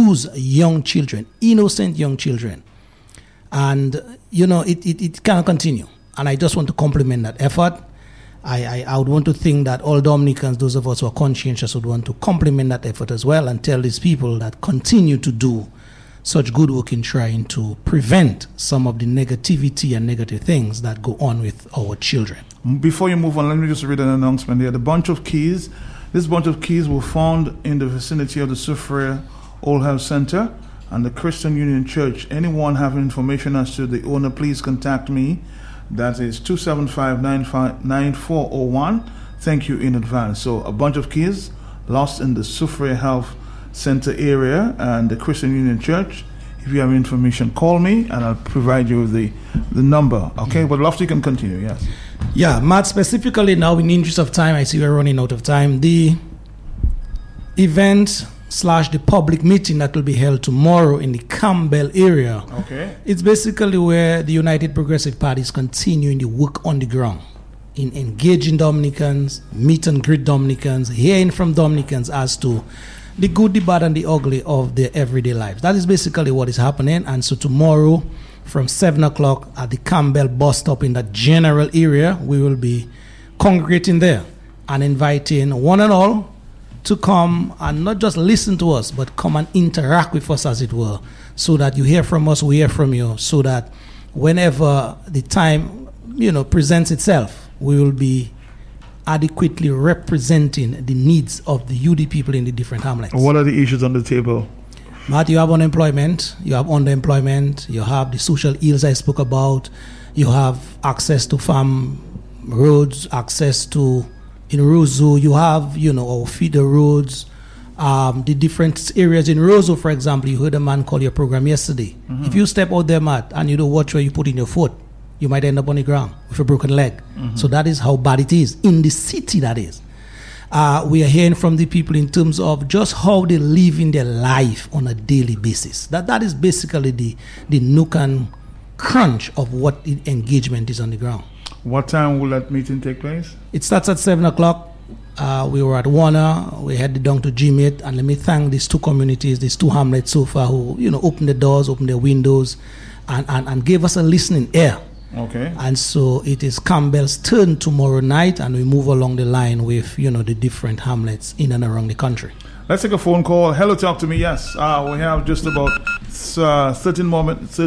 lose young children, innocent young children. And, it cannot continue. And I just want to compliment that effort. I would want to think that all Dominicans, those of us who are conscientious, would want to compliment that effort as well and tell these people that continue to do such good work in trying to prevent some of the negativity and negative things that go on with our children. Before you move on, let me just read an announcement here. This bunch of keys were found in the vicinity of the Soufriere Old Health Center and the Christian Union Church. Anyone having information as to the owner, please contact me. That is 275-9401. Thank you in advance. So a bunch of keys lost in the Soufriere Health Center area and the Christian Union Church. If you have information, call me and I'll provide you with the number. Okay, but Lofty can continue. Yes. Yeah, Matt, specifically now, in the interest of time, I see we're running out of time. The event / the public meeting that will be held tomorrow in the Campbell area. Okay. It's basically where the United Progressive Party is continuing the work on the ground in engaging Dominicans, meet and greet Dominicans, hearing from Dominicans as to the good, the bad, and the ugly of their everyday lives. That is basically what is happening. And so tomorrow, from 7 o'clock at the Campbell bus stop in that general area, we will be congregating there and inviting one and all to come and not just listen to us, but come and interact with us, as it were, so that you hear from us, we hear from you, so that whenever the time, presents itself, we will be adequately representing the needs of the UD people in the different hamlets. What are the issues on the table? Matt, you have unemployment, you have underemployment, you have the social ills I spoke about, you have access to farm roads, access to in Roseau, you have, our feeder roads, the different areas in Roseau, for example. You heard a man call your program yesterday. Mm-hmm. If you step out there, Matt, and you don't watch where you put in your foot, you might end up on the ground with a broken leg. Mm-hmm. So that is how bad it is in the city, that is. We are hearing from the people in terms of just how they live in their life on a daily basis. That is basically the nook and crunch of what the engagement is on the ground. What time will that meeting take place? It starts at 7 o'clock. We were at Warner. We headed down to G-Mate. And let me thank these two communities, these two hamlets so far who, opened the doors, opened their windows, and gave us a listening ear. Okay. And so it is Campbell's turn tomorrow night, and we move along the line with, the different hamlets in and around the country. Let's take a phone call. Hello, talk to me. Yes. We have just about 17 moments.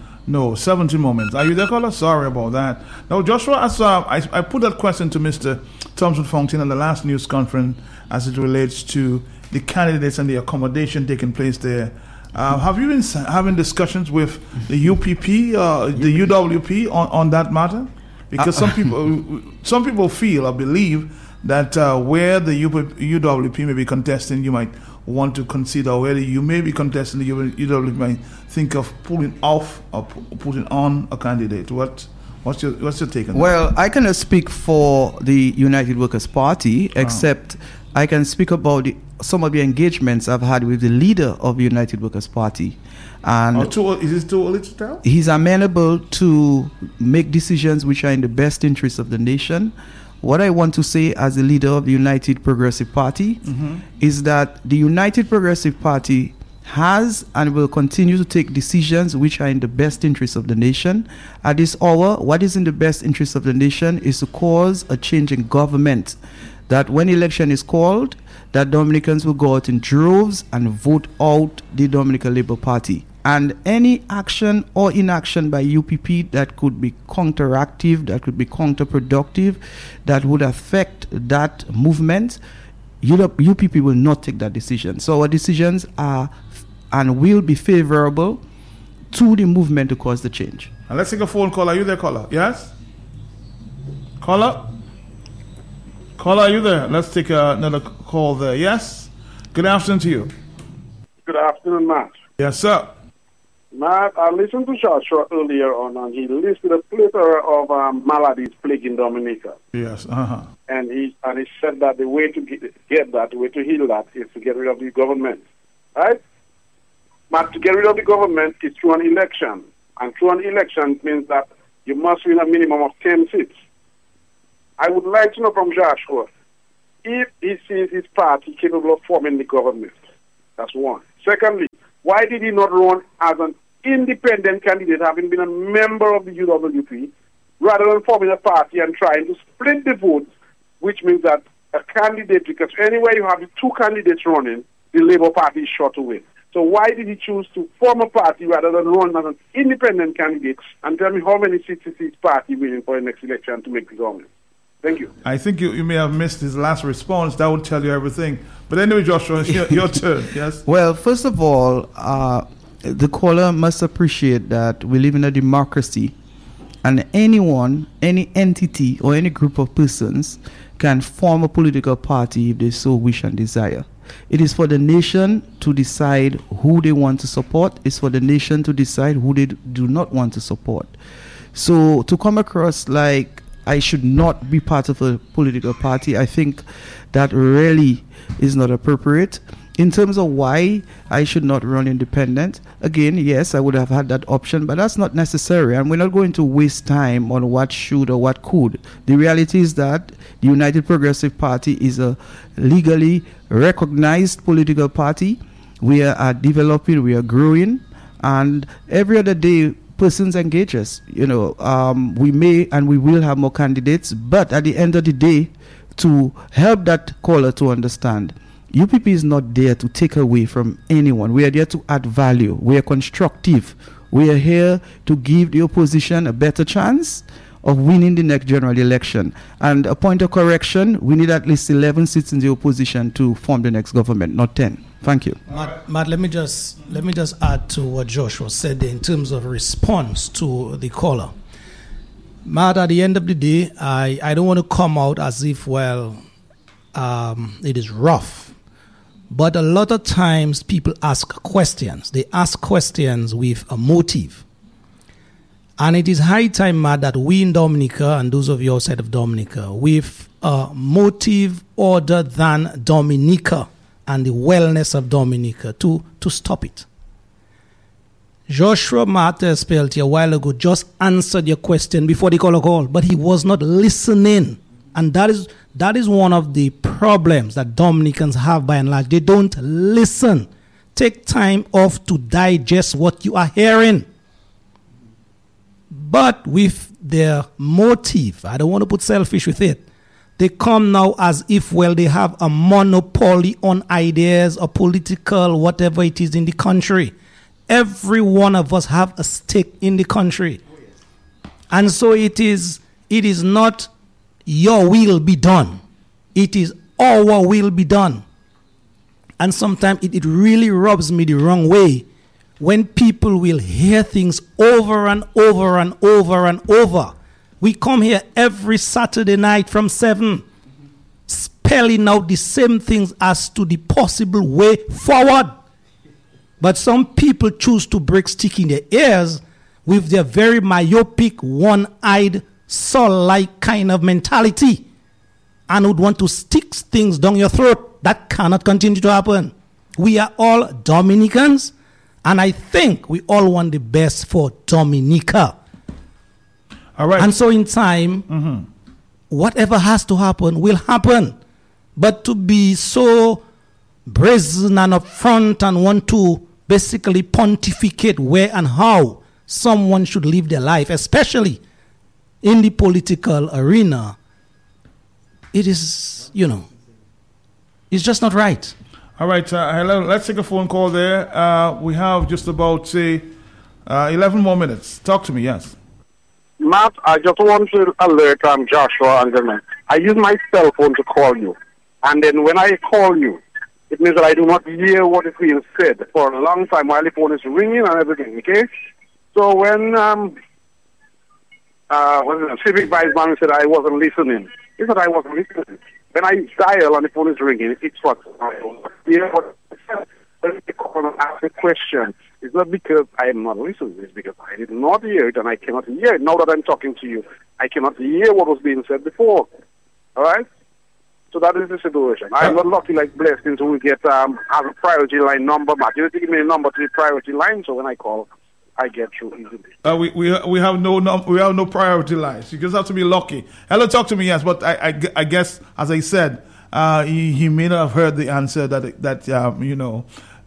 Are you there, caller? Sorry about that. Now, Joshua, as I put that question to Mr. Thompson Fontaine at the last news conference as it relates to the candidates and the accommodation taking place there. Have you been having discussions with the UPP, the UWP on that matter? Because some people feel or believe that where the UWP may be contesting, you might want to consider whether you may be contesting, the UWP might think of pulling off or putting on a candidate. What's your take on that? Well, I cannot speak for the United Workers' Party, except I can speak about some of the engagements I've had with the leader of the United Workers' Party. And is it too early to tell? He's amenable to make decisions which are in the best interest of the nation. What I want to say as the leader of the United Progressive Party is that the United Progressive Party has and will continue to take decisions which are in the best interest of the nation. At this hour, what is in the best interest of the nation is to cause a change in government. That when election is called, that Dominicans will go out in droves and vote out the Dominican Labour Party. And any action or inaction by UPP that could be counteractive, that could be counterproductive, that would affect that movement, UPP will not take that decision. So our decisions are and will be favorable to the movement to cause the change. And let's take a phone call. Are you there, caller? Yes? Caller? Caller, are you there? Let's take another call there. Yes? Good afternoon to you. Good afternoon, Matt. Yes, sir. Matt, I listened to Joshua earlier on, and he listed a plethora of maladies plaguing Dominica. Yes, And he said that the way to get that, the way to heal that, is to get rid of the government. Right? But to get rid of the government is through an election. And through an election means that you must win a minimum of 10 seats. I would like to know from Joshua if he sees his party capable of forming the government. That's one. Secondly, Why did he not run as an independent candidate, having been a member of the UWP, rather than forming a party and trying to split the votes, which means that a candidate, because anywhere you have the two candidates running, the Labour Party is sure to win. So why did he choose to form a party rather than run as an independent candidate? And tell me how many seats is his party winning for the next election to make the government? Thank you. I think you may have missed his last response. That would tell you everything. But anyway, Joshua, your turn. Yes. Well, first of all, the caller must appreciate that we live in a democracy, and anyone, any entity, or any group of persons can form a political party if they so wish and desire. It is for the nation to decide who they want to support. It's for the nation to decide who they do not want to support. So to come across like I should not be part of a political party, I think that really is not appropriate. In terms of why I should not run independent, again, yes, I would have had that option, but that's not necessary. And we're not going to waste time on what should or what could. The reality is that the United Progressive Party is a legally recognized political party. We are developing, we are growing, and every other day, persons engage us. We may and we will have more candidates, but at the end of the day, to help that caller to understand, UPP is not there to take away from anyone. We are there to add value. We are constructive. We are here to give the opposition a better chance of winning the next general election. And a point of correction, we need at least 11 seats in the opposition to form the next government, not 10. Thank you. Matt, let me just add to what Joshua said in terms of response to the caller. Matt, at the end of the day, I don't want to come out as if, it is rough. But a lot of times people ask questions. They ask questions with a motive. And it is high time, Matt, that we in Dominica, and those of you outside of Dominica, with a motive other than Dominica and the wellness of Dominica, to stop it. Joshua Martez Peltier a while ago just answered your question before the caller called, but he was not listening. And that is one of the problems that Dominicans have by and large. They don't listen. Take time off to digest what you are hearing. But with their motive, I don't want to put selfish with it, they come now as if, they have a monopoly on ideas or political, whatever it is in the country. Every one of us have a stake in the country. And so it is not your will be done. It is our will be done. And sometimes it really rubs me the wrong way when people will hear things over and over and over and over. We come here every Saturday night from 7, spelling out the same things as to the possible way forward. But some people choose to break stick in their ears with their very myopic, one-eyed, Saul-like kind of mentality and would want to stick things down your throat. That cannot continue to happen. We are all Dominicans, and I think we all want the best for Dominica. All right. And so in time, whatever has to happen will happen. But to be so brazen and upfront and want to basically pontificate where and how someone should live their life, especially in the political arena, it is, it's just not right. All right, hello. Let's take a phone call there. We have just about, 11 more minutes. Talk to me, yes. Matt, I just want to alert Joshua and German. I use my cell phone to call you. And then when I call you, it means that I do not hear what is being said for a long time while the phone is ringing and everything, okay? So when Civic Vice Man said I wasn't listening, he said I wasn't listening. When I dial and the phone is ringing, it's what I hear what I said. When they call and ask a question, it's not because I am not listening, it's because I did not hear it and I cannot hear it. Now that I'm talking to you, I cannot hear what was being said before. All right? So that is the situation. I'm not lucky like Blessing to get have a priority line number, Matt. You give me a number to the priority line, so when I call, I get through easily. We have no priority lines. You just have to be lucky. Hello, talk to me, yes, but I guess as I said, he may not have heard the answer that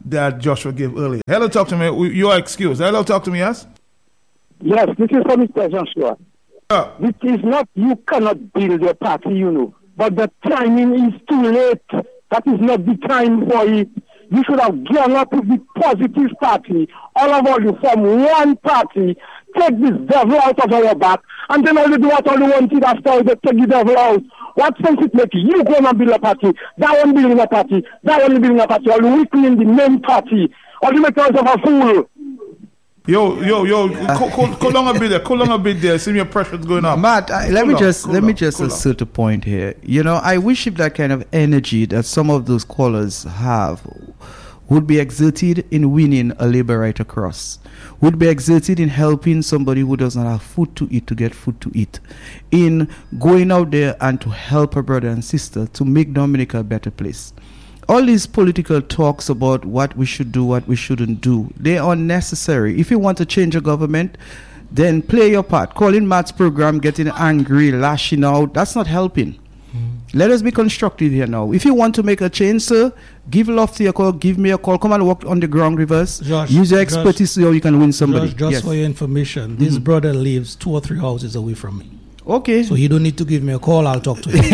that Joshua gave earlier. Hello, talk to me. You are excused. Hello, talk to me, yes? Yes, this is for Mr. Joshua. It is not, you cannot build your party, you know, but the timing is too late. That is not the time for it. You should have geared up with the positive party. All of you form one party. Take this devil out of your back, and then all you do what all you wanted after they take the devil out. What sense it make you go and build a party? That one building a party. That one building a party. All you weakening the main party. All you make yourself a fool. Yo, cool long a bit there. See your pressure's going up. Matt, let me just assert a point here. You know, I wish if that kind of energy that some of those callers have would be exerted in winning a labor right across, would be exerted in helping somebody who doesn't have food to eat to get food to eat, in going out there and to help a brother and sister to make Dominica a better place. All these political talks about what we should do, what we shouldn't do, they are unnecessary. If you want to change a government, then play your part. Calling Matt's program, getting angry, lashing out, that's not helping. Let us be constructive here now. If you want to make a change, sir, give Lofty a call, give me a call, come and walk on the ground with us. Use your expertise so you can win somebody. Just for your information, this brother lives 2 or 3 houses away from me. Okay. So you don't need to give me a call, I'll talk to you.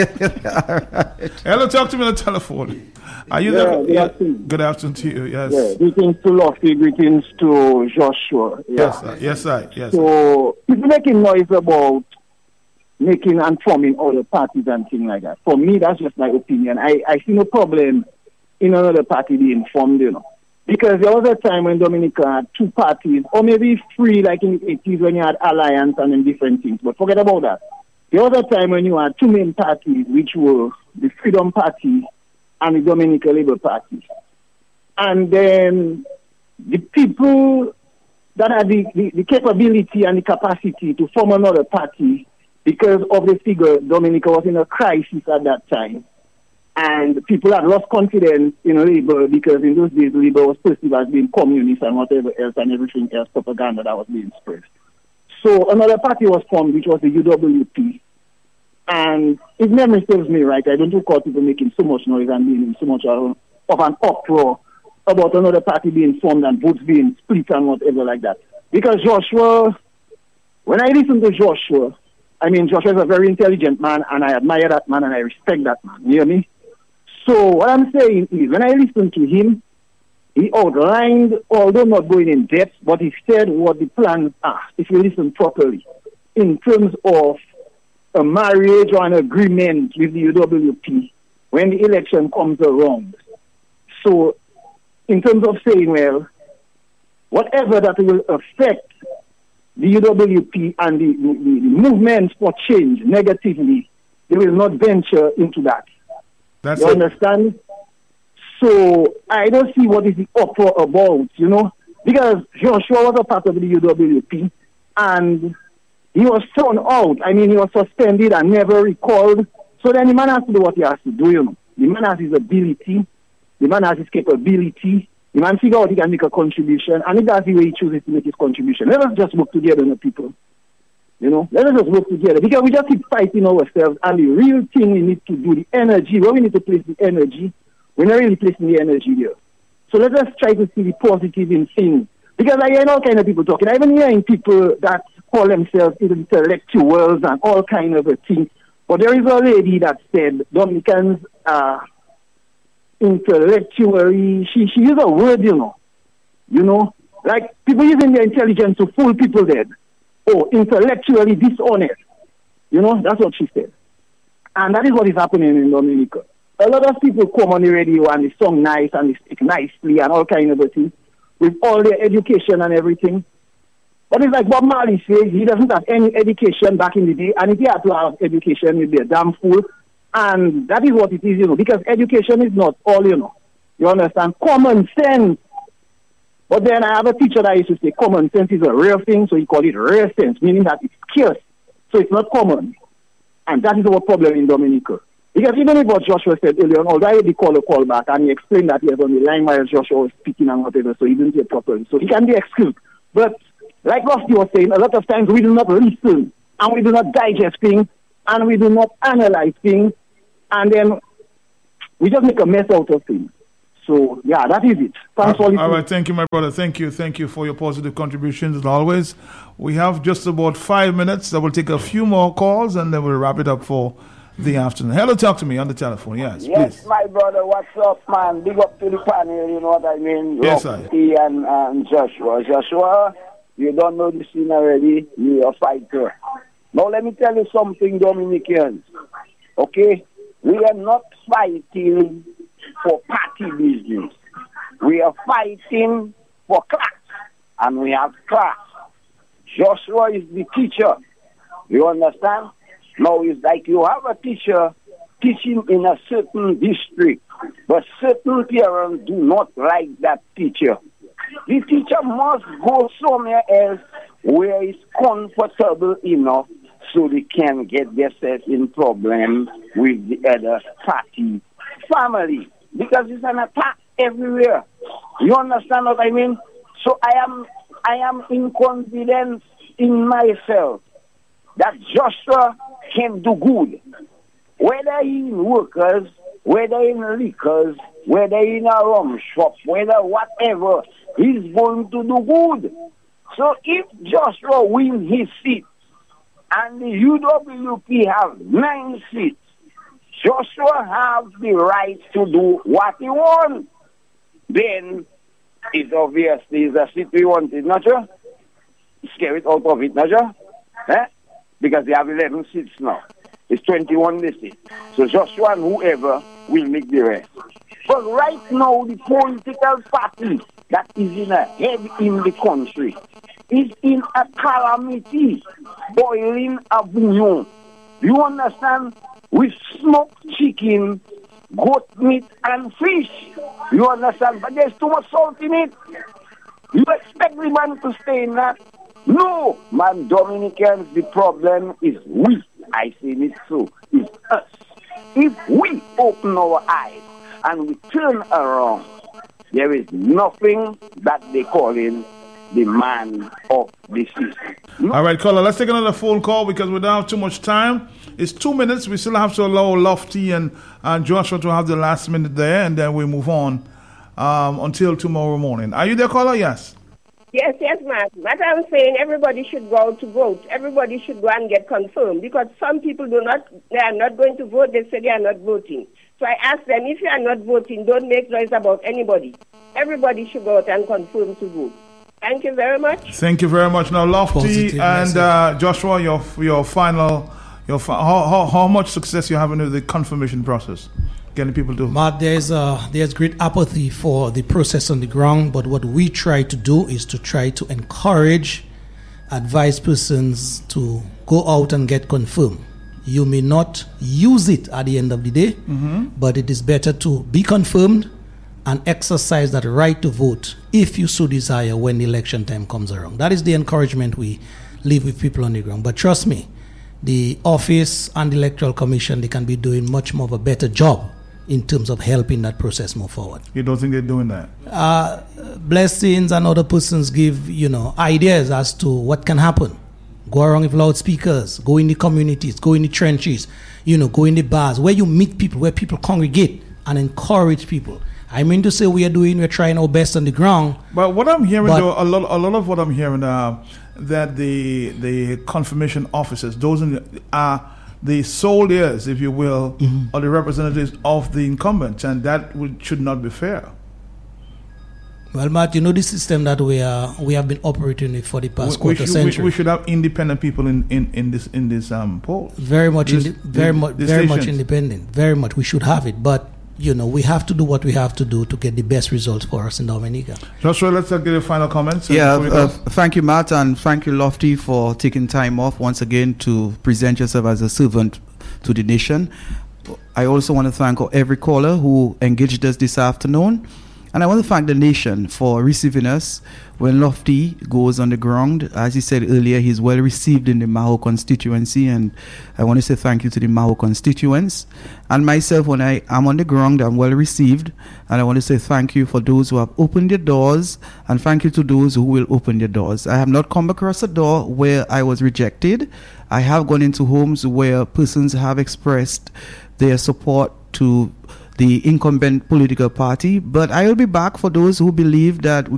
Right. Hello, talk to me on the telephone. Are you there? Yeah. Good afternoon to you, yes. Yeah. Greetings to Lofty, greetings to Joshua. Yeah. Yes, sir. So, if you're making noise about making and forming other parties and things like that, for me, that's just my opinion. I see no problem in another party being formed, you know. Because there was a time when Dominica had 2 parties, or maybe 3, like in the 80s when you had Alliance and then different things. But forget about that. There was a time when you had 2 main parties, which were the Freedom Party and the Dominica Labour Party. And then the people that had the capability and the capacity to form another party, because of the figure, Dominica was in a crisis at that time. And people had lost confidence in Labour because in those days Labour was perceived as being communist and whatever else and everything else propaganda that was being spread. So another party was formed, which was the UWP. And if memory serves me right, I don't recall people making so much noise and being in so much of an uproar about another party being formed and votes being split and whatever like that. Because Joshua, when I listen to Joshua, I mean, Joshua is a very intelligent man, and I admire that man, and I respect that man. You hear me? So what I'm saying is, when I listen to him, he outlined, although not going in depth, but he said what the plans are, if you listen properly, in terms of a marriage or an agreement with the UWP when the election comes around. So, in terms of saying, well, whatever that will affect the UWP and the movement for change negatively, they will not venture into that. That's you understand? So I don't see what is the uproar about, you know, because Joshua was a part of the UWP and he was thrown out. I mean, he was suspended and never recalled. So then the man has to do what he has to do, you know. The man has his ability, the man has his capability, the man figure out he can make a contribution, and if that's the way he chooses to make his contribution. Let us just work together, you know, people. You know, let us just work together, because we just keep fighting ourselves, and the real thing we need to do, the energy, where we need to place the energy, we're not really placing the energy there. So let us try to see the positive in things. Because I hear all kind of people talking. I've been hearing people that call themselves intellectuals and all kind of things. But there is a lady that said Dominicans are intellectually, she used a word, you know, like people using their intelligence to fool people dead. Oh, intellectually dishonest. You know, that's what she said. And that is what is happening in Dominica. A lot of people come on the radio and they song nice and they speak nicely and all kind of things with all their education and everything. But it's like Bob Marley says, he doesn't have any education back in the day, and if he had to have education, he'd be a damn fool. And that is what it is, you know, because education is not all, you know. You understand? Common sense. But then I have a teacher that used to say common sense is a rare thing, so he called it rare sense, meaning that it's scarce. So it's not common. And that is our problem in Dominica. Because even if what Joshua said earlier on, although I did call a call back, and he explained that he was on the line while Joshua was speaking and whatever, so he didn't hear properly. So he can be excused. But like Rusty was saying, a lot of times we do not listen, and we do not digest things, and we do not analyze things, and then we just make a mess out of things. So, yeah, that is it. Thanks for all right, thank you, my brother. Thank you for your positive contributions as always. We have just about 5 minutes. I will take a few more calls and then we'll wrap it up for the afternoon. Hello, talk to me on the telephone. Yes, yes, please. My brother, what's up, man? Big up to the panel, you know what I mean? Yes, Rocky and Joshua. Joshua, you don't know the scene already. You're a fighter. Now, let me tell you something, Dominicans. Okay? We are not fighting for party business. We are fighting for class. And we have class. Joshua is the teacher. You understand? Now, it's like you have a teacher teaching in a certain district, but certain parents do not like that teacher. The teacher must go somewhere else where it's comfortable enough so they can get themselves in problem with the other party family. Because it's an attack everywhere. You understand what I mean? So I am in confidence in myself that Joshua can do good. Whether in workers, whether in liquors, whether in a rum shop, whether whatever, he's going to do good. So if Joshua wins his seat and the UWP have 9 seats, Joshua has the right to do what he wants. Then it's obvious there's a seat we wanted, not sure? Scare it out of it, not sure? Because they have 11 seats now. It's 21 this seat. So Joshua and whoever will make the rest. But right now, the political party that is in a head in the country is in a calamity, boiling a bouillon. You understand? We smoked chicken, goat meat, and fish. You understand? But there's too much salt in it. You expect the man to stay in that? No, man, Dominicans, the problem is we. I say it so. It's us. If we open our eyes and we turn around, there is nothing that they call in the man of the system. No. All right, caller, let's take another phone call because we don't have too much time. It's 2 minutes. We still have to allow Lofty and Joshua to have the last minute there, and then we move on until tomorrow morning. Are you there, caller? Yes. Yes, Mark. What I'm saying, everybody should go to vote. Everybody should go and get confirmed because some people they are not going to vote. They say they are not voting. So I ask them, if you are not voting, don't make noise about anybody. Everybody should go out and confirm to vote. Thank you very much. Thank you very much. Now, Lofty and Joshua, your final, how much success you having with the confirmation process? Getting people to. But there's great apathy for the process on the ground. But what we try to do is to try to encourage advised persons to go out and get confirmed. You may not use it at the end of the day, but it is better to be confirmed and exercise that right to vote if you so desire when the election time comes around. That is the encouragement we leave with people on the ground. But trust me, the office and the Electoral Commission, they can be doing much more of a better job in terms of helping that process move forward. You don't think they're doing that? Blessings and other persons give, ideas as to what can happen. Go around with loudspeakers, go in the communities, go in the trenches, go in the bars, where you meet people, where people congregate and encourage people. I mean to say we're trying our best on the ground. But what I'm hearing, though, a lot of what I'm hearing, that the confirmation officers, those are the sole heirs, if you will, or the representatives of the incumbents, and that should not be fair. Well, Matt, the system that we have been operating with for the past quarter century. We should have independent people in this poll. Very much independent. Very much, we should have it, but we have to do what we have to do to get the best results for us in Dominica. Joshua, let's get your final comments. Thank you, Matt, and thank you, Lofty, for taking time off once again to present yourself as a servant to the nation. I also want to thank every caller who engaged us this afternoon. And I want to thank the nation for receiving us. When Lofty goes on the ground, as he said earlier, he's well received in the Maho constituency, and I want to say thank you to the Maho constituents. And myself, when I am on the ground, I'm well received, and I want to say thank you for those who have opened their doors, and thank you to those who will open their doors. I have not come across a door where I was rejected. I have gone into homes where persons have expressed their support to the incumbent political party. But I will be back for those who believe that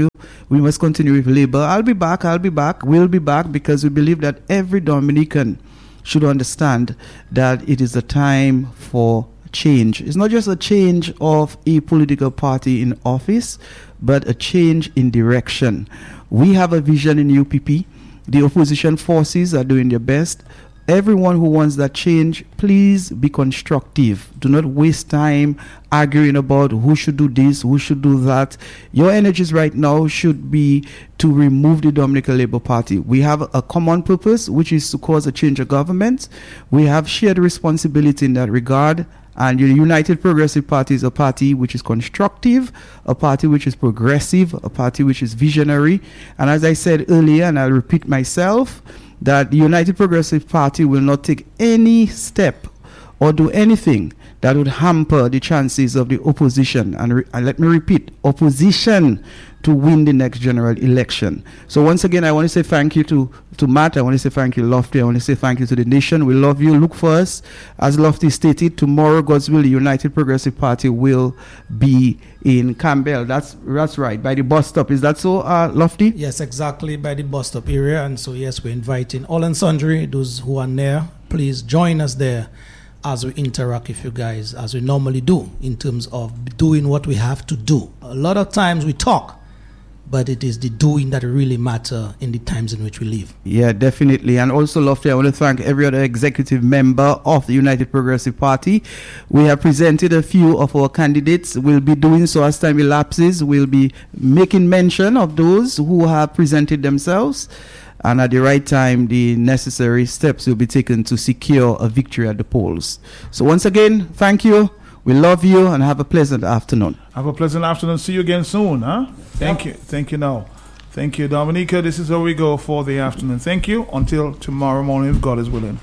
we must continue with Labour. I'll be back, we'll be back, because we believe that every Dominican should understand that it is a time for change. It's not just a change of a political party in office, but a change in direction. We have a vision in UPP. The opposition forces are doing their best. Everyone who wants that change, please be constructive. Do not waste time arguing about who should do this, who should do that. Your energies right now should be to remove the Dominican Labour Party. We have a common purpose, which is to cause a change of government. We have shared responsibility in that regard. And the United Progressive Party is a party which is constructive, a party which is progressive, a party which is visionary. And as I said earlier, and I'll repeat myself, that the United Progressive Party will not take any step or do anything that would hamper the chances of the opposition, and let me repeat, opposition, to win the next general election. So once again, I want to say thank you to Matt. I want to say thank you, Lofty. I want to say thank you to the nation. We love you. Look for us. As Lofty stated, tomorrow, God's will, the United Progressive Party will be in Campbell. That's right, by the bus stop. Is that so, Lofty? Yes, exactly, by the bus stop area. And so, yes, we're inviting all and sundry, those who are there, please join us there as we interact with you guys, as we normally do, in terms of doing what we have to do. A lot of times we talk, but it is the doing that really matter in the times in which we live. Yeah, definitely. And also, Lofty, I want to thank every other executive member of the United Progressive Party. We have presented a few of our candidates. We'll be doing so as time elapses. We'll be making mention of those who have presented themselves. And at the right time, the necessary steps will be taken to secure a victory at the polls. So once again, thank you. We love you, and have a pleasant afternoon. Have a pleasant afternoon. See you again soon, huh? Thank you. Thank you now. Thank you, Dominica. This is where we go for the afternoon. Thank you. Until tomorrow morning, if God is willing.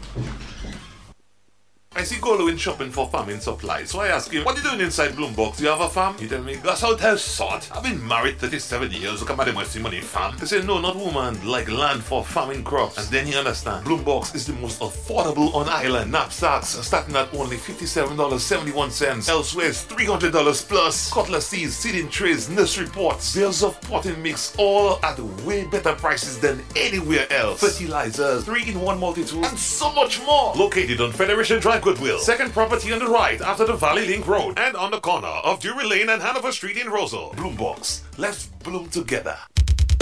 I see Golo in shopping for farming supplies, so I ask him, what are you doing inside Bloombox? Do you have a farm? He tell me, Gus out has sort. I've been married 37 years, look at my money farm. They say, no, not woman, like land for farming crops. And then he understand, Bloombox is the most affordable on island. Knapsacks starting at only $57.71. Elsewhere it's $300 plus. Cutlasses, seeding trays, nursery pots, bales of potting mix, all at way better prices than anywhere else. Fertilizers, 3-in-1 multi-tool, and so much more. Located on Federation Drive, Goodwill. Second property on the right after the Valley Link Road and on the corner of Drury Lane and Hanover Street in Rosal. Bloombox. Let's bloom together.